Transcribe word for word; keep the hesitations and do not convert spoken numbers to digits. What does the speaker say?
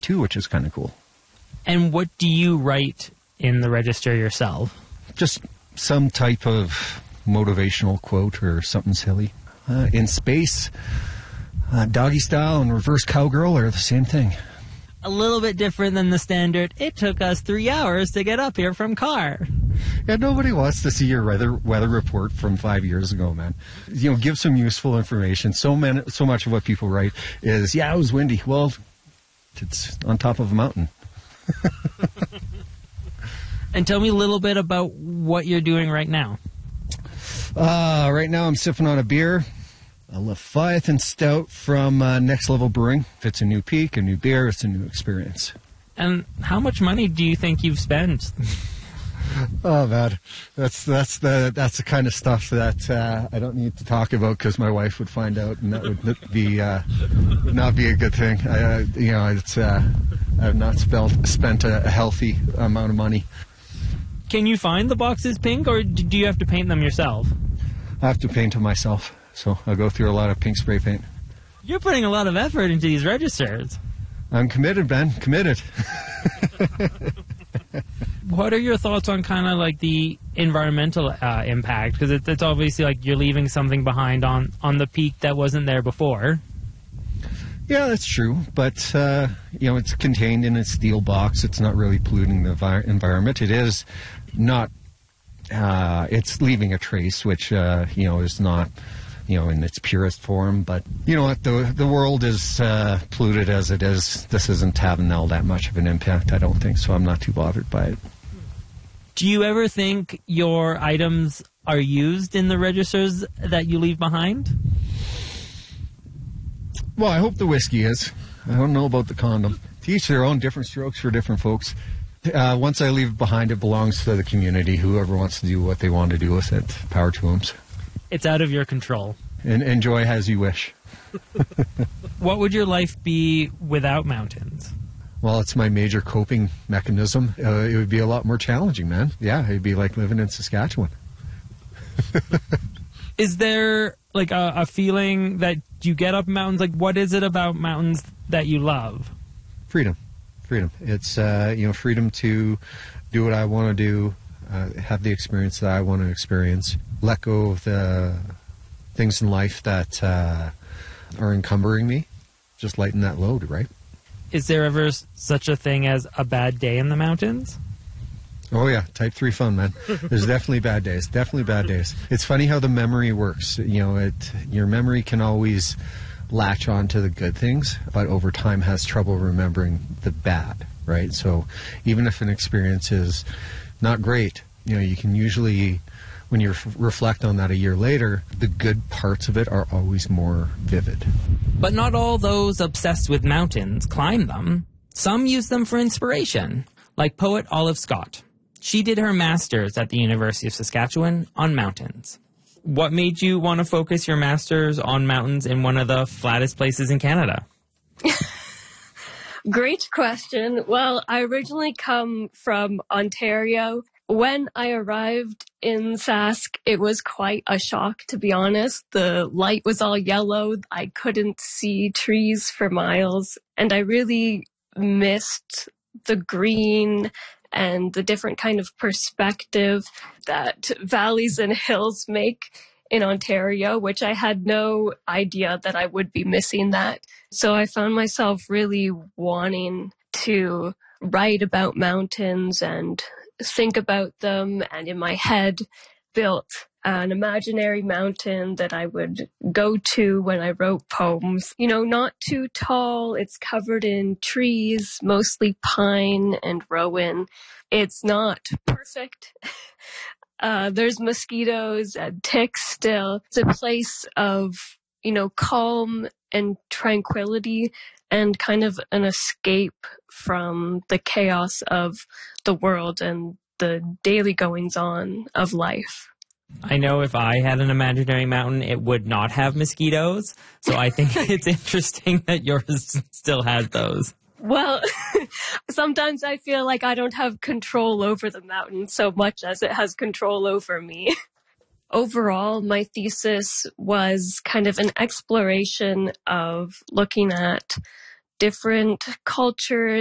too, which is kind of cool. And what do you write in the register yourself? Just some type of motivational quote or something silly. Uh, in space, uh, doggy style and reverse cowgirl are the same thing. A little bit different than the standard, it took us three hours to get up here from car. Yeah, nobody wants to see your weather weather report from five years ago, man. You know, give some useful information. So many, so much of what people write is, yeah, it was windy. Well, it's on top of a mountain. And tell me a little bit about what you're doing right now. Uh, right now I'm sipping on a beer. A Leviathan Stout from uh, Next Level Brewing. If it's a new peak, a new beer, it's a new experience. And how much money do you think you've spent? Oh man, that's that's the that's the kind of stuff that uh, I don't need to talk about because my wife would find out, and that would be uh, would not be a good thing. I, uh, you know, it's uh, I've not spelt, spent a, a healthy amount of money. Can you find the boxes pink, or do you have to paint them yourself? I have to paint them myself. So I'll go through a lot of pink spray paint. You're putting a lot of effort into these registers. I'm committed, Ben. Committed. What are your thoughts on kind of like the environmental uh, impact? Because it, it's obviously like you're leaving something behind on, on the peak that wasn't there before. Yeah, that's true. But, uh, you know, it's contained in a steel box. It's not really polluting the vi- environment. It is not, uh, it's leaving a trace, which, uh, you know, is not... you know, in its purest form. But you know what, the the world is uh, polluted as it is. This isn't having all that much of an impact, I don't think, so I'm not too bothered by it. Do you ever think your items are used in the registers that you leave behind? Well, I hope the whiskey is. I don't know about the condom. To each their own, different strokes for different folks. Uh, once I leave it behind, it belongs to the community. Whoever wants to do what they want to do with it, power to them. It's out of your control. And enjoy as you wish. What would your life be without mountains? Well, it's my major coping mechanism. Uh, it would be a lot more challenging, man. Yeah, it'd be like living in Saskatchewan. Is there like a, a feeling that you get up mountains? Like, what is it about mountains that you love? Freedom. Freedom. It's, uh, you know, freedom to do what I want to do, uh, have the experience that I want to experience, let go of the things in life that uh, are encumbering me, just lighten that load, right? Is there ever s- such a thing as a bad day in the mountains? Oh yeah, type three fun, man. There's definitely bad days, definitely bad days. It's funny how the memory works. You know, it your memory can always latch on to the good things, but over time has trouble remembering the bad, right? So even if an experience is not great, you know, you can usually, when you reflect on that a year later, the good parts of it are always more vivid. But not all those obsessed with mountains climb them. Some use them for inspiration, like poet Olive Scott. She did her master's at the University of Saskatchewan on mountains. What made you want to focus your master's on mountains in one of the flattest places in Canada? Great question. Well, I originally come from Ontario. When I arrived in Sask, it was quite a shock, to be honest. The light was all yellow. I couldn't see trees for miles. And I really missed the green and the different kind of perspective that valleys and hills make in Ontario, which I had no idea that I would be missing that. So I found myself really wanting to write about mountains and think about them, and in my head built an imaginary mountain that I would go to when I wrote poems. You know, not too tall. It's covered in trees, mostly pine and rowan. It's not perfect. Uh, there's mosquitoes and ticks still. It's a place of, you know, calm and tranquility and kind of an escape from the chaos of the world and the daily goings on of life. I know if I had an imaginary mountain, it would not have mosquitoes. So I think it's interesting that yours still has those. Well, sometimes I feel like I don't have control over the mountain so much as it has control over me. Overall, my thesis was kind of an exploration of looking at different cultures